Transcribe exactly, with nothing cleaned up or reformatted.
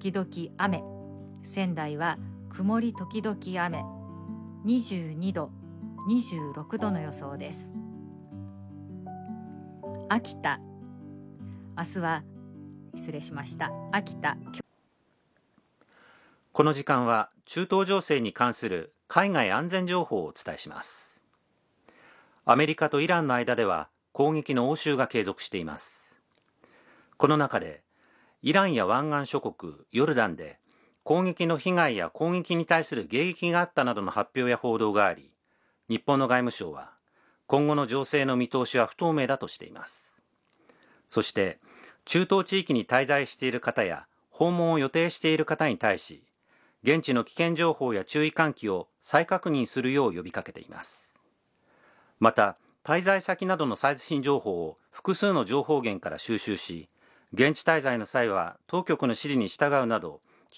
時々雨、仙台は曇り時々雨、にじゅうにど、にじゅうろくどの予想です。秋田、明日は失礼しました秋田。 この時間は中東情勢に関する海外安全情報をお伝えします。アメリカとイランの間では攻撃の応酬が継続しています。この中でイランや湾岸諸国ヨルダンで攻撃の被害や攻撃に対する迎撃があったなどの発表や報道があり、日本の外務省は今後の情勢の見通しは不透明だとしています。そして中東地域に滞在している方や訪問を予定している方に対し、現地の危険情報や注意喚起を再確認するよう呼びかけています。また、滞在先などの最新情報を複数の情報源から収集し、現地滞在の際は当局の指示に従うなど、